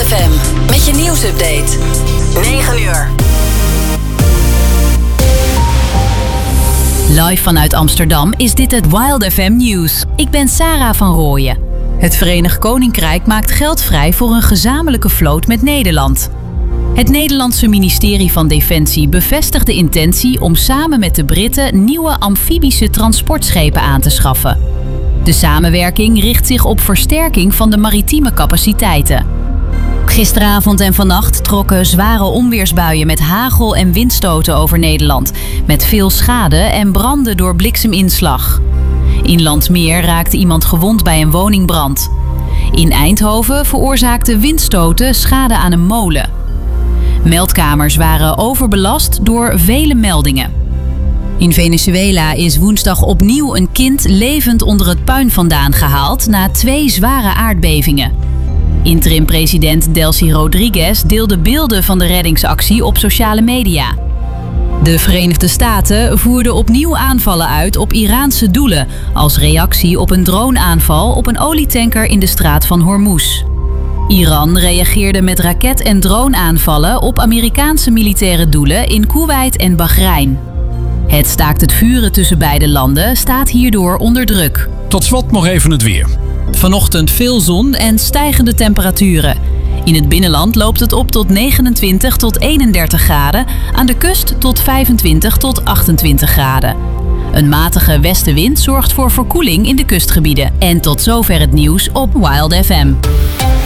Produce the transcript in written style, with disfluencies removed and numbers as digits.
FM met je nieuwsupdate. 9 uur. Live vanuit Amsterdam is dit het Wild FM Nieuws. Ik ben Sarah van Rooyen. Het Verenigd Koninkrijk maakt geld vrij voor een gezamenlijke vloot met Nederland. Het Nederlandse ministerie van Defensie bevestigt de intentie om samen met de Britten nieuwe amfibische transportschepen aan te schaffen. De samenwerking richt zich op versterking van de maritieme capaciteiten. Gisteravond en vannacht trokken zware onweersbuien met hagel en windstoten over Nederland, met veel schade en branden door blikseminslag. In Landsmeer raakte iemand gewond bij een woningbrand. In Eindhoven veroorzaakten windstoten schade aan een molen. Meldkamers waren overbelast door vele meldingen. In Venezuela is woensdag opnieuw een kind levend onder het puin vandaan gehaald na 2 zware aardbevingen. Interim-president Delcy Rodriguez deelde beelden van de reddingsactie op sociale media. De Verenigde Staten voerden opnieuw aanvallen uit op Iraanse doelen als reactie op een droneaanval op een olietanker in de straat van Hormuz. Iran reageerde met raket- en droneaanvallen op Amerikaanse militaire doelen in Koeweit en Bahrein. Het staakt het vuren tussen beide landen staat hierdoor onder druk. Tot slot nog even het weer. Vanochtend veel zon en stijgende temperaturen. In het binnenland loopt het op tot 29 tot 31 graden, aan de kust tot 25 tot 28 graden. Een matige westenwind zorgt voor verkoeling in de kustgebieden. En tot zover het nieuws op Wild FM.